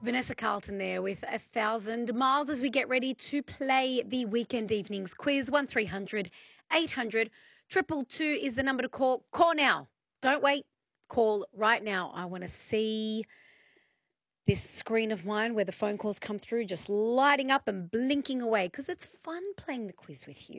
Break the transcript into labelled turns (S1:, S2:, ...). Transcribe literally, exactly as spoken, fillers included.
S1: Vanessa Carlton there with a thousand miles as we get ready to play the weekend evenings quiz. One three hundred eight hundred triple two is the number to call. Call now. Don't wait. Call right now. I want to see this screen of mine where the phone calls come through just lighting up and blinking away because it's fun playing the quiz with you.